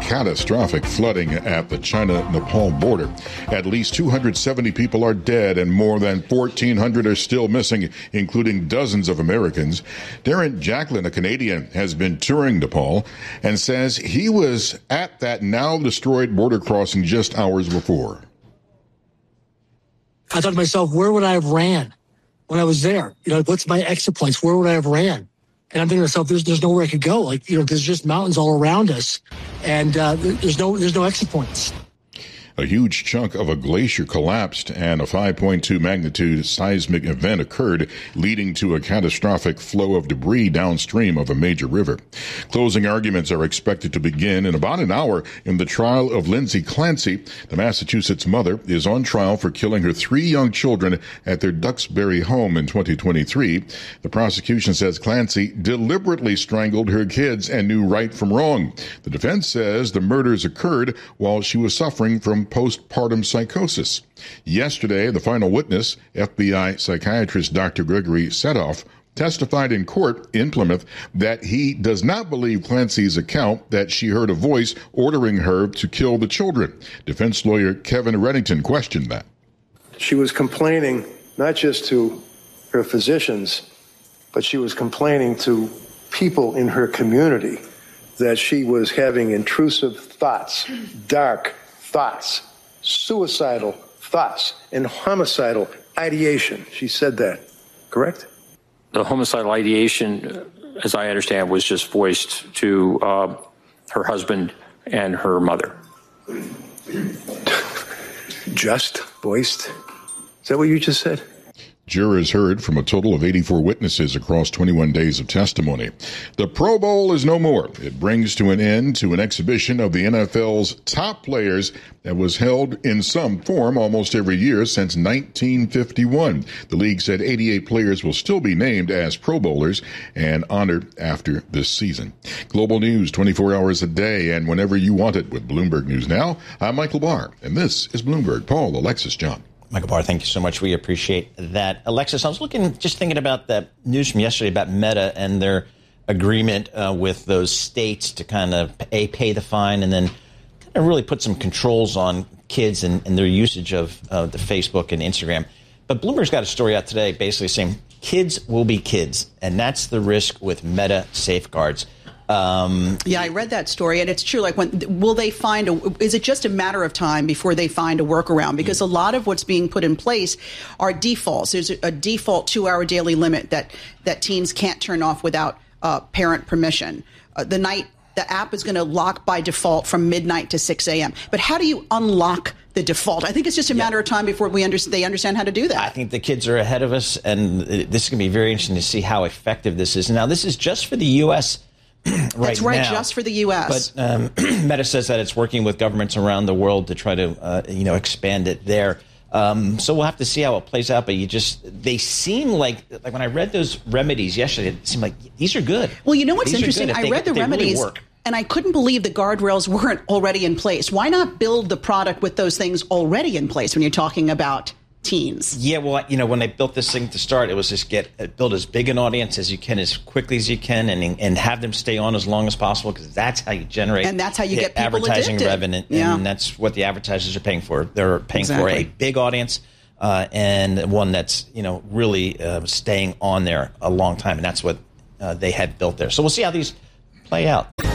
catastrophic flooding at the China-Nepal border. At least 270 people are dead and more than 1,400 are still missing, including dozens of Americans. Darren Jacklin, a Canadian, has been touring Nepal and says he was at that now-destroyed border crossing just hours before. I thought to myself, where would I have ran when I was there? What's my exit points? Where would I have ran? And I'm thinking to myself, there's nowhere I could go. There's just mountains all around us, and there's no exit points. A huge chunk of a glacier collapsed and a 5.2 magnitude seismic event occurred, leading to a catastrophic flow of debris downstream of a major river. Closing arguments are expected to begin in about an hour in the trial of Lindsay Clancy. The Massachusetts mother is on trial for killing her 3 young children at their Duxbury home in 2023. The prosecution says Clancy deliberately strangled her kids and knew right from wrong. The defense says the murders occurred while she was suffering from postpartum psychosis. Yesterday, the final witness, FBI psychiatrist Dr. Gregory Setoff, testified in court in Plymouth that he does not believe Clancy's account that she heard a voice ordering her to kill the children. Defense lawyer Kevin Reddington questioned that. She was complaining not just to her physicians, but she was complaining to people in her community that she was having intrusive thoughts, dark thoughts, suicidal thoughts, and homicidal ideation. She said that, correct? The homicidal ideation, as I understand, was just voiced to her husband and her mother. Just voiced? Is that what you just said? Jurors heard from a total of 84 witnesses across 21 days of testimony. The Pro Bowl is no more. It brings to an end to an exhibition of the NFL's top players that was held in some form almost every year since 1951. The league said 88 players will still be named as Pro Bowlers and honored after this season. Global news 24 hours a day and whenever you want it with Bloomberg News Now. I'm Michael Barr, and this is Bloomberg. Paul, Alexis, John. Michael Barr, thank you so much. We appreciate that. Alexis, I was just thinking about that news from yesterday about Meta and their agreement with those states to kind of pay the fine and then kind of really put some controls on kids and their usage of the Facebook and Instagram. But Bloomberg's got a story out today basically saying kids will be kids, and that's the risk with Meta safeguards. I read that story, and it's true. Will they is it just a matter of time before they find a workaround? Because a lot of what's being put in place are defaults. There's a default 2-hour daily limit that teens can't turn off without parent permission. The app is going to lock by default from midnight to 6 a.m. But how do you unlock the default? I think it's just a matter of time before they understand how to do that. I think the kids are ahead of us, and this is going to be very interesting to see how effective this is. Now, this is just for the U.S. That's right, now. just for the U.S. But Meta says that it's working with governments around the world to try to, expand it there. So we'll have to see how it plays out. But they seem like when I read those remedies yesterday, it seemed like these are good. Well, you know what's interesting? I read the remedies, really, and I couldn't believe the guardrails weren't already in place. Why not build the product with those things already in place when you're talking about teens? Yeah, well, when they built this thing to start, it was just build as big an audience as you can, as quickly as you can, and have them stay on as long as possible, because that's how you generate and that's how you get people advertising addicted. revenue, and that's what the advertisers are paying for. They're paying for a big audience and one that's really staying on there a long time, and that's what they had built there. So we'll see how these play out.